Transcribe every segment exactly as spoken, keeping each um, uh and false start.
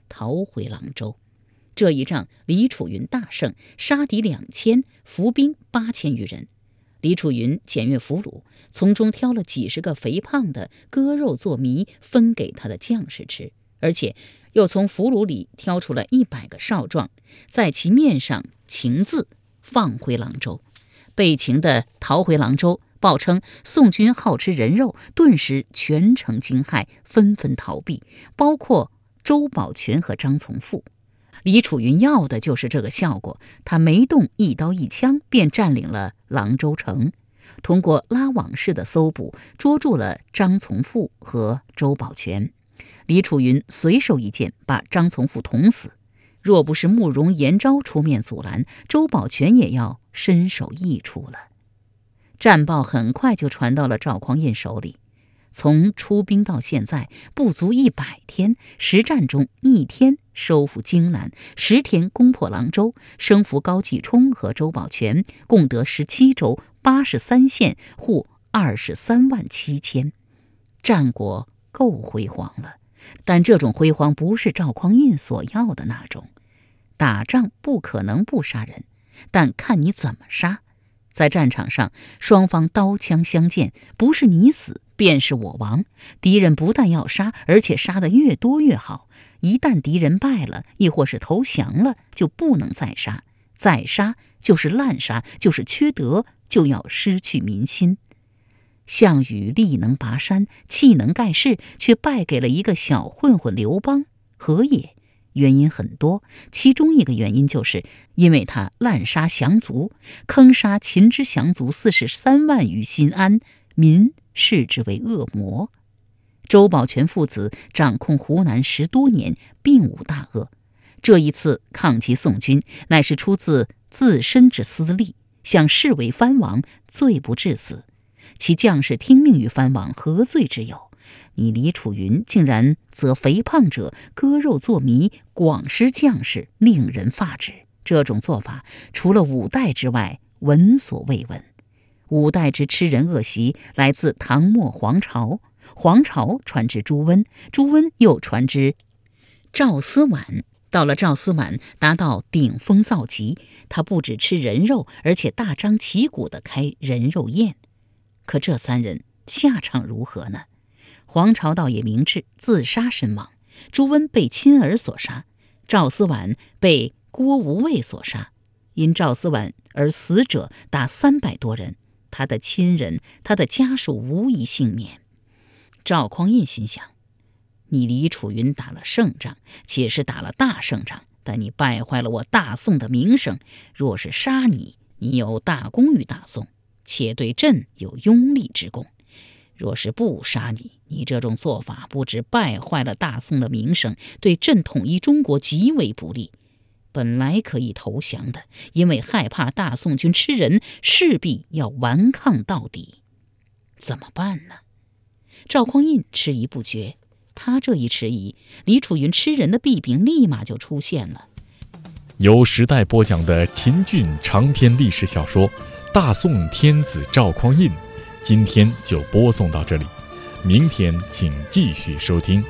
逃回郎州。这一仗，李楚云大胜，杀敌两千，伏兵八千余人。李楚云检阅俘虏，从中挑了几十个肥胖的，割肉做糜，分给他的将士吃，而且又从俘虏里挑出了一百个少壮，在其面上情字，放回郎州。被擒的逃回郎州，报称宋军好吃人肉，顿时全城惊骇，纷纷逃避，包括周保全和张从富。李楚云要的就是这个效果，他没动一刀一枪，便占领了郎州城。通过拉网式的搜捕，捉住了张从富和周保全。李楚云随手一剑把张从富捅死，若不是慕容延昭出面阻拦，周保全也要身首异处了。战报很快就传到了赵匡胤手里。从出兵到现在不足一百天，实战中一天收复荆南，十天攻破郎州，生俘高继冲和周保全，共得十七州八十三县，户二十三万七千。战果够辉煌了，但这种辉煌不是赵匡胤所要的那种。打仗不可能不杀人，但看你怎么杀。在战场上，双方刀枪相见，不是你死便是我亡。敌人不但要杀，而且杀得越多越好。一旦敌人败了，亦或是投降了，就不能再杀，再杀就是滥杀，就是缺德，就要失去民心。项羽力能拔山，气能盖世，却败给了一个小混混刘邦，何也？原因很多，其中一个原因就是因为他滥杀降卒，坑杀秦之降卒四十三万于新安，民视之为恶魔。周保全父子掌控湖南十多年，并无大恶。这一次抗击宋军，乃是出自自身之私利，想视为藩王，罪不至死。其将士听命于藩王，何罪之有？你李楚云竟然择肥胖者割肉做糜，广施将士，令人发指。这种做法除了五代之外，闻所未闻。五代之吃人恶习来自唐末黄巢，黄巢传至朱温，朱温又传至赵思绾。到了赵思绾，达到顶峰造极，他不只吃人肉，而且大张旗鼓地开人肉宴。可这三人下场如何呢？黄巢倒也明智，自杀身亡；朱温被亲儿所杀，赵思绾被郭无畏所杀。因赵思绾而死者达三百多人，他的亲人、他的家属无一幸免。赵匡胤心想，你李楚云打了胜仗，且是打了大胜仗，但你败坏了我大宋的名声。若是杀你，你有大功于大宋，且对朕有拥立之功；若是不杀你，你这种做法不只败坏了大宋的名声，对朕统一中国极为不利。本来可以投降的，因为害怕大宋军吃人，势必要顽抗到底。怎么办呢？赵匡胤迟疑不决。他这一迟疑，李楚云吃人的弊病立马就出现了。 由时代播讲的秦俊长篇历史小说《大宋天子赵匡胤》，今天就播送到这里，明天请继续收听。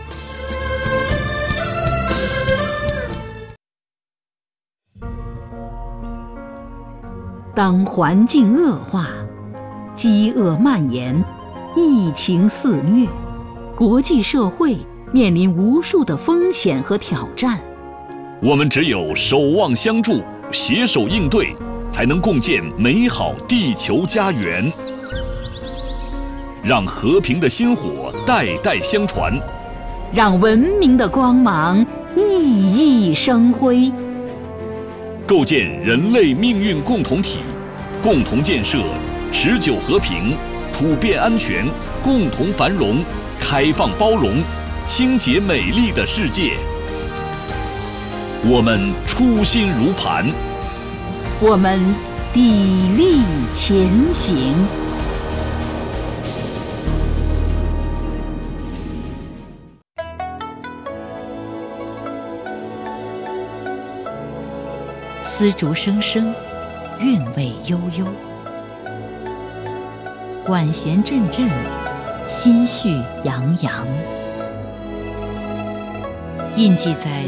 当环境恶化，饥饿蔓延，疫情肆虐，国际社会面临无数的风险和挑战。 我们只有守望相助，携手应对，才能共建美好地球家园。让和平的薪火代代相传， 让文明的光芒熠熠生辉。 构建人类命运共同体，共同建设持久和平、普遍安全、共同繁荣、开放包容、清洁美丽的世界。我们初心如磐， 我们砥砺前行。丝竹声声，韵味悠悠，管弦阵阵，心绪洋洋，印记在